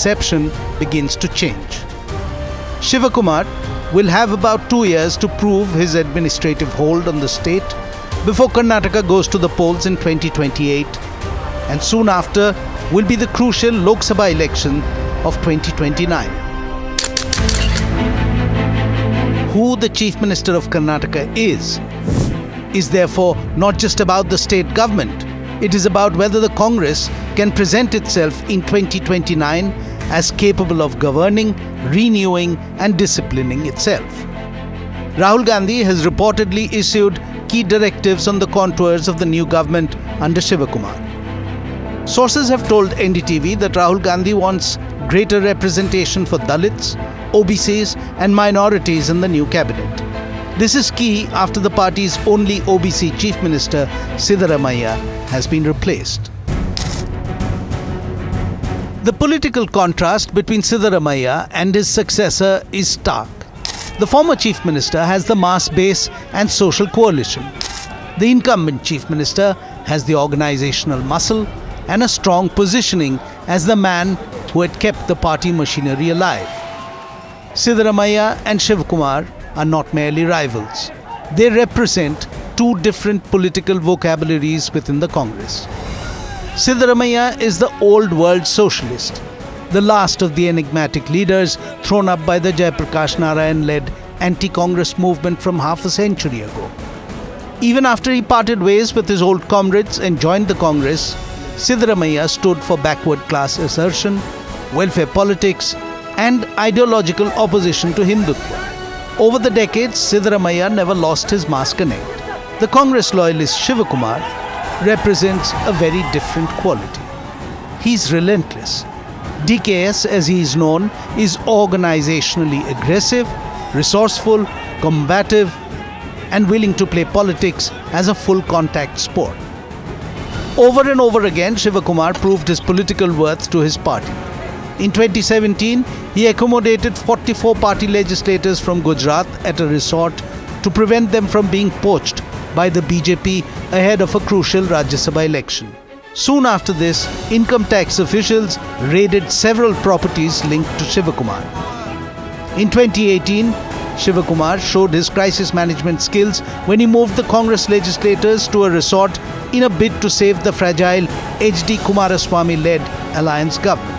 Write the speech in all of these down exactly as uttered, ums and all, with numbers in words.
perception begins to change. Shivakumar will have about two years to prove his administrative hold on the state before Karnataka goes to the polls in twenty twenty-eight, and soon after will be the crucial Lok Sabha election of twenty twenty-nine. Who the Chief Minister of Karnataka is, is therefore not just about the state government. It is about whether the Congress can present itself in twenty twenty-nine as capable of governing, renewing and disciplining itself. Rahul Gandhi has reportedly issued key directives on the contours of the new government under Shivakumar. Sources have told N D T V that Rahul Gandhi wants greater representation for Dalits, O B Cs and minorities in the new cabinet. This is key after the party's only O B C Chief Minister, Siddaramaiah, has been replaced. The political contrast between Siddaramaiah and his successor is stark. The former Chief Minister has the mass base and social coalition. The incumbent Chief Minister has the organizational muscle and a strong positioning as the man who had kept the party machinery alive. Siddaramaiah and Shivakumar are not merely rivals. They represent two different political vocabularies within the Congress. Siddaramaiah is the old world socialist, the last of the enigmatic leaders thrown up by the Jayaprakash Narayan-led anti-Congress movement from half a century ago. Even after he parted ways with his old comrades and joined the Congress, Siddaramaiah stood for backward class assertion, welfare politics and ideological opposition to Hindutva. Over the decades, Siddaramaiah never lost his mass connect. The Congress loyalist Shivakumar represents a very different quality. He's relentless. D K S, as he is known, is organizationally aggressive, resourceful, combative and willing to play politics as a full contact sport. Over and over again, Shivakumar proved his political worth to his party. In twenty seventeen, he accommodated forty-four party legislators from Gujarat at a resort to prevent them from being poached by the B J P ahead of a crucial Rajya Sabha election. Soon after this, income tax officials raided several properties linked to Shivakumar. In twenty eighteen, Shivakumar showed his crisis management skills when he moved the Congress legislators to a resort in a bid to save the fragile H D Kumaraswamy-led alliance government.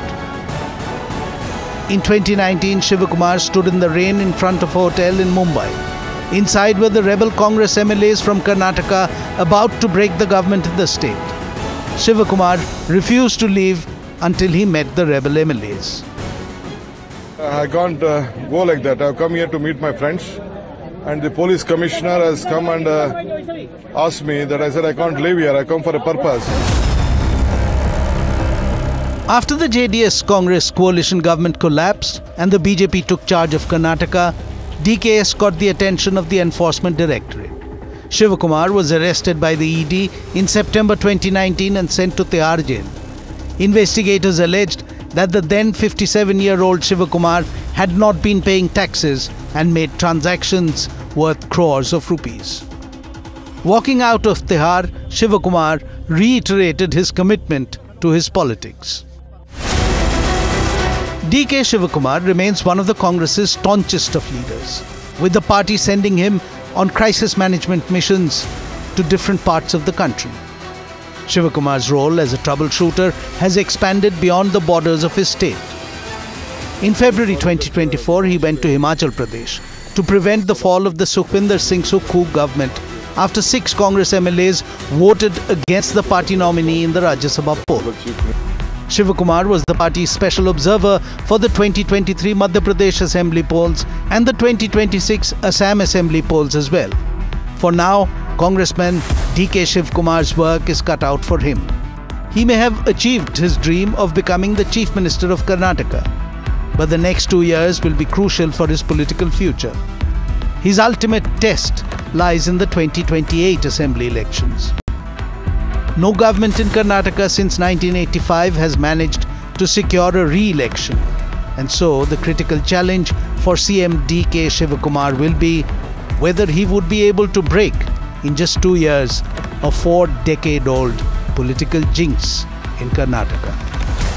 In twenty nineteen, Shivakumar stood in the rain in front of a hotel in Mumbai. Inside were the rebel Congress M L As from Karnataka about to break the government in the state. Shivakumar refused to leave until he met the rebel M L As. I can't uh, go like that. I've come here to meet my friends, and the police commissioner has come and uh, asked me that. I said I can't live here. I come for a purpose. After the J D S Congress coalition government collapsed and the B J P took charge of Karnataka, D K S caught the attention of the Enforcement Directorate. Shivakumar was arrested by the E D in September twenty nineteen and sent to Tihar jail. Investigators alleged that the then fifty-seven-year-old Shivakumar had not been paying taxes and made transactions worth crores of rupees. Walking out of Tihar, Shivakumar reiterated his commitment to his politics. D K Shivakumar remains one of the Congress's staunchest of leaders, with the party sending him on crisis management missions to different parts of the country. Shivakumar's role as a troubleshooter has expanded beyond the borders of his state. In February twenty twenty-four, he went to Himachal Pradesh to prevent the fall of the Sukhwinder Singh Sukhu government after six Congress M L As voted against the party nominee in the Rajya Sabha poll. Shivakumar was the party's special observer for the twenty twenty-three Madhya Pradesh Assembly polls and the twenty twenty-six Assam Assembly polls as well. For now, Congressman D K Shivakumar's work is cut out for him. He may have achieved his dream of becoming the Chief Minister of Karnataka, but the next two years will be crucial for his political future. His ultimate test lies in the twenty twenty-eight Assembly elections. No government in Karnataka since nineteen eighty-five has managed to secure a re-election, and so the critical challenge for C M D K Shivakumar will be whether he would be able to break, in just two years, a four-decade-old political jinx in Karnataka.